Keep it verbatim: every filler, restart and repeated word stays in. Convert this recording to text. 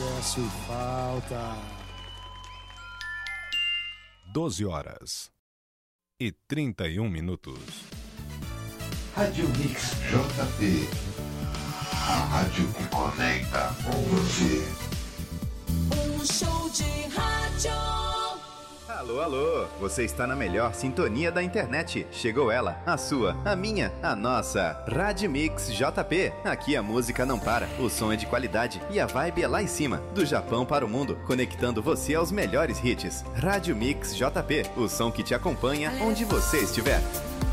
sucesso e falta. doze horas e trinta e um minutos. Rádio Mix J P, a rádio que conecta com você. Um show de rádio. Alô, alô, você está na melhor sintonia da internet. Chegou ela, a sua, a minha, a nossa Rádio Mix J P. Aqui a música não para, o som é de qualidade e a vibe é lá em cima, do Japão para o mundo, conectando você aos melhores hits. Rádio Mix J P, o som que te acompanha onde você estiver.